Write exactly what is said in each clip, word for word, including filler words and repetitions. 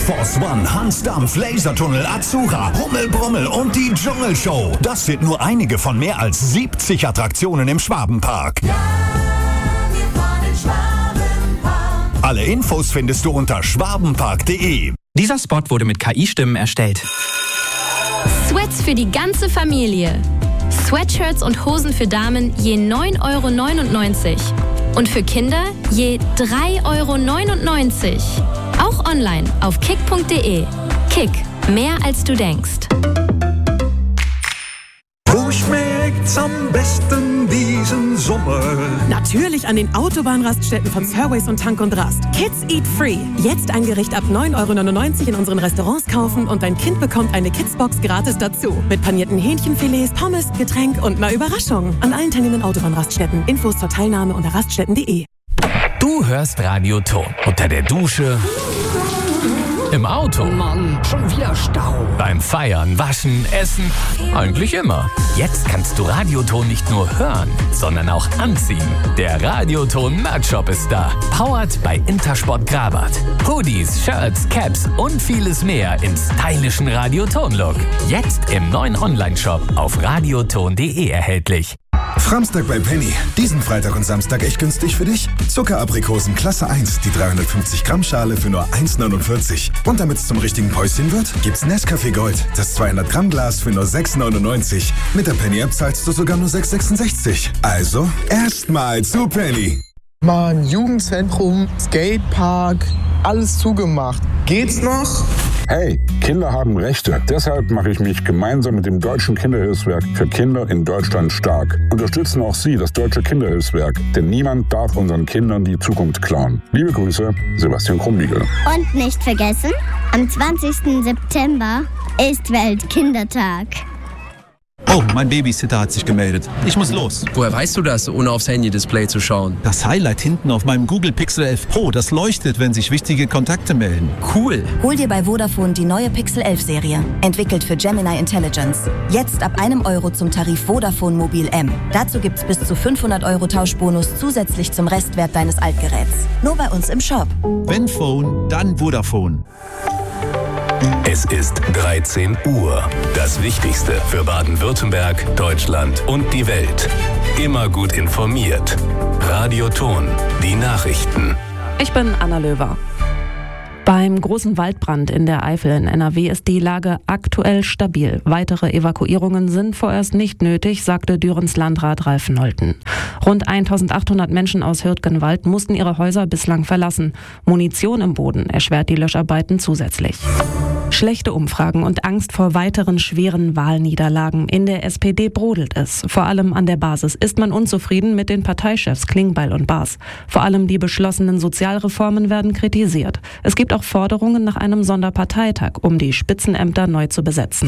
Force One, Hans Dampf, Lasertunnel, Azura, Rummel Brummel und die Dschungelshow. Das sind nur einige von mehr als siebzig Attraktionen im Schwabenpark. Ja, wir fahren in Schwabenpark. Alle Infos findest du unter schwabenpark punkt de. Dieser Spot wurde mit K I-Stimmen erstellt. Sweats für die ganze Familie. Sweatshirts und Hosen für Damen je neun Euro neunundneunzig. Und für Kinder je drei Euro neunundneunzig. Auch online auf kick punkt de. Kick, mehr als du denkst. Wo schmeckt's am besten diesen Sommer? Natürlich an den Autobahnraststätten von Surways und Tank und Rast. Kids Eat Free. Jetzt ein Gericht ab neun Euro neunundneunzig in unseren Restaurants kaufen und dein Kind bekommt eine Kidsbox gratis dazu. Mit panierten Hähnchenfilets, Pommes, Getränk und einer Überraschung. An allen teilnehmenden Autobahnraststätten. Infos zur Teilnahme unter raststätten punkt de. Du hörst Radio Ton. Unter der Dusche, im Auto, Mann, schon wieder Stau. beim Feiern, Waschen, Essen, eigentlich immer. Jetzt kannst du Radioton nicht nur hören, sondern auch anziehen. Der Radioton Merch-Shop ist da. Powered bei Intersport Grabat. Hoodies, Shirts, Caps und vieles mehr im stylischen Radioton-Look. Jetzt im neuen Online-Shop auf radioton punkt de erhältlich. Framstag bei Penny. Diesen Freitag und Samstag echt günstig für dich. Zuckeraprikosen Klasse eins, die dreihundertfünfzig Gramm Schale für nur eins neunundvierzig. Und damit es zum richtigen Päuschen wird, gibt's Nescafé Gold, das zweihundert Gramm Glas für nur sechs neunundneunzig. Mit der Penny-App zahlst du sogar nur sechs sechsundsechzig. Also, erstmal zu Penny. Mann, Jugendzentrum, Skatepark, alles zugemacht. Geht's noch? Hey, Kinder haben Rechte. Deshalb mache ich mich gemeinsam mit dem Deutschen Kinderhilfswerk für Kinder in Deutschland stark. Unterstützen auch Sie das Deutsche Kinderhilfswerk, denn niemand darf unseren Kindern die Zukunft klauen. Liebe Grüße, Sebastian Krumbiegel. Und nicht vergessen, am zwanzigsten September ist Weltkindertag. Oh, mein Babysitter hat sich gemeldet. Ich muss los. Woher weißt du das, ohne aufs Handy-Display zu schauen? Das Highlight hinten auf meinem Google Pixel elf Pro, das leuchtet, wenn sich wichtige Kontakte melden. Cool. Hol dir bei Vodafone die neue Pixel elf Serie. Entwickelt für Gemini Intelligence. Jetzt ab einem Euro zum Tarif Vodafone Mobil M. Dazu gibt's bis zu fünfhundert Euro Tauschbonus zusätzlich zum Restwert deines Altgeräts. Nur bei uns im Shop. Wenn Phone, dann Vodafone. Es ist dreizehn Uhr. Das Wichtigste für Baden-Württemberg, Deutschland und die Welt. Immer gut informiert. Radio Ton, die Nachrichten. Ich bin Anna Löwer. Beim großen Waldbrand in der Eifel in N R W ist die Lage aktuell stabil. Weitere Evakuierungen sind vorerst nicht nötig, sagte Dürens Landrat Ralf Nolten. Rund eintausendachthundert Menschen aus Hürtgenwald mussten ihre Häuser bislang verlassen. Munition im Boden erschwert die Löscharbeiten zusätzlich. Schlechte Umfragen und Angst vor weiteren schweren Wahlniederlagen. In der S P D brodelt es. Vor allem an der Basis ist man unzufrieden mit den Parteichefs Klingbeil und Baas. Vor allem die beschlossenen Sozialreformen werden kritisiert. Es gibt auch Forderungen nach einem Sonderparteitag, um die Spitzenämter neu zu besetzen.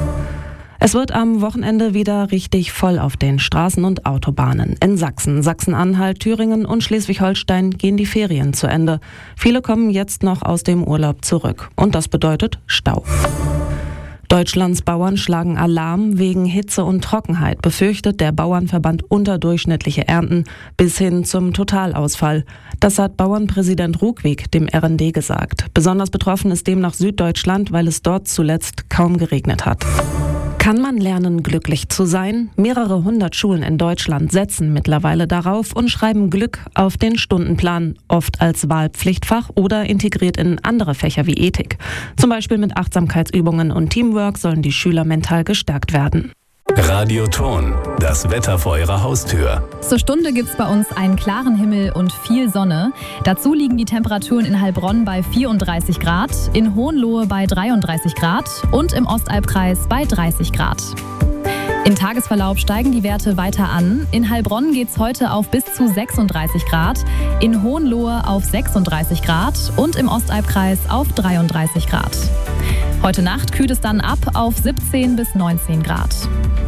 Es wird am Wochenende wieder richtig voll auf den Straßen und Autobahnen. In Sachsen, Sachsen-Anhalt, Thüringen und Schleswig-Holstein gehen die Ferien zu Ende. Viele kommen jetzt noch aus dem Urlaub zurück. Und das bedeutet Stau. Deutschlands Bauern schlagen Alarm. Wegen Hitze und Trockenheit befürchtet der Bauernverband unterdurchschnittliche Ernten bis hin zum Totalausfall. Das hat Bauernpräsident Ruckwieg dem R N D gesagt. Besonders betroffen ist demnach Süddeutschland, weil es dort zuletzt kaum geregnet hat. Kann man lernen, glücklich zu sein? Mehrere hundert Schulen in Deutschland setzen mittlerweile darauf und schreiben Glück auf den Stundenplan, oft als Wahlpflichtfach oder integriert in andere Fächer wie Ethik. Zum Beispiel mit Achtsamkeitsübungen und Teamwork sollen die Schüler mental gestärkt werden. Radio Ton, das Wetter vor Ihrer Haustür. Zur Stunde gibt's bei uns einen klaren Himmel und viel Sonne. Dazu liegen die Temperaturen in Heilbronn bei vierunddreißig Grad, in Hohenlohe bei dreiunddreißig Grad und im Ostalbkreis bei dreißig Grad. Im Tagesverlauf steigen die Werte weiter an. In Heilbronn geht's heute auf bis zu sechsunddreißig Grad, in Hohenlohe auf sechsunddreißig Grad und im Ostalbkreis auf dreiunddreißig Grad. Heute Nacht kühlt es dann ab auf siebzehn bis neunzehn Grad.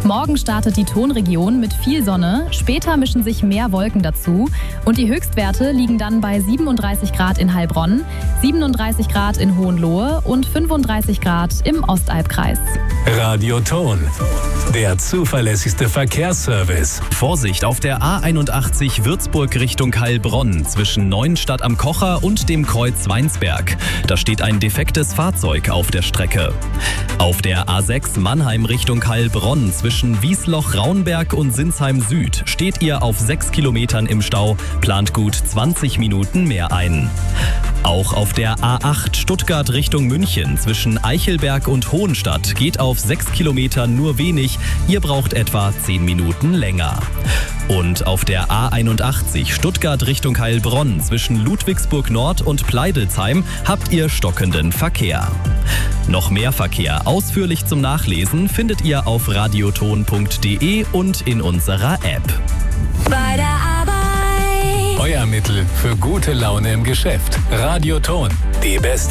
Morgen startet die Tonregion mit viel Sonne, später mischen sich mehr Wolken dazu und die Höchstwerte liegen dann bei siebenunddreißig Grad in Heilbronn, siebenunddreißig Grad in Hohenlohe und fünfunddreißig Grad im Ostalbkreis. Radioton, der zuverlässigste Verkehrsservice. Vorsicht auf der A einundachtzig Würzburg Richtung Heilbronn zwischen Neuenstadt am Kocher und dem Kreuz Weinsberg. Da steht ein defektes Fahrzeug auf der Strecke. Auf der A sechs Mannheim Richtung Heilbronn zwischen Wiesloch-Raunberg und Sinsheim Süd steht ihr auf sechs Kilometern im Stau, plant gut zwanzig Minuten mehr ein. Auch auf der A acht Stuttgart Richtung München zwischen Eichelberg und Hohenstadt geht auf sechs Kilometer nur wenig, ihr braucht etwa zehn Minuten länger. Und auf der A einundachtzig Stuttgart Richtung Heilbronn zwischen Ludwigsburg Nord und Pleidelsheim habt ihr stockenden Verkehr. Noch mehr Verkehr ausführlich zum Nachlesen findet ihr auf radioton punkt de und in unserer App. Bei der Arbeit. Euer Mittel für gute Laune im Geschäft. Radioton, die beste